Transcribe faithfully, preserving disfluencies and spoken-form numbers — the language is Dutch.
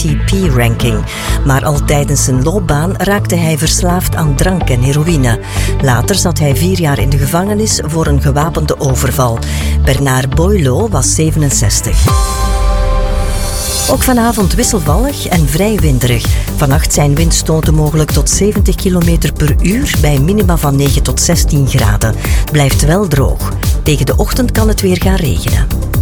T P-ranking. Maar al tijdens zijn loopbaan raakte hij verslaafd aan drank en heroïne. Later zat hij vier jaar in de gevangenis voor een gewapende overval. Bernard Boileau was zevenenzestig. Ook vanavond wisselvallig en vrij winderig. Vannacht zijn windstoten mogelijk tot zeventig kilometer per uur bij minima van negen tot zestien graden. Blijft wel droog. Tegen de ochtend kan het weer gaan regenen.